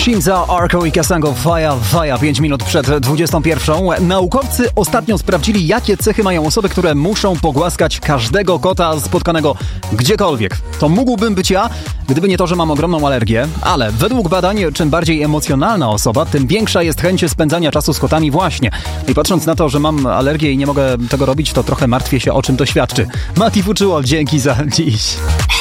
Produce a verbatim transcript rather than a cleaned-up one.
Shinza, Arko i Kasango, Faja, Faja, pięć minut przed dwudziestą pierwszą. Naukowcy ostatnio sprawdzili, jakie cechy mają osoby, które muszą pogłaskać każdego kota spotkanego gdziekolwiek. To mógłbym być ja, gdyby nie to, że mam ogromną alergię, ale według badań, czym bardziej emocjonalna osoba, tym większa jest chęć spędzania czasu z kotami właśnie. I patrząc na to, że mam alergię i nie mogę tego robić, to trochę martwię się, o czym to świadczy. Mati Fuczyło, dzięki za dziś.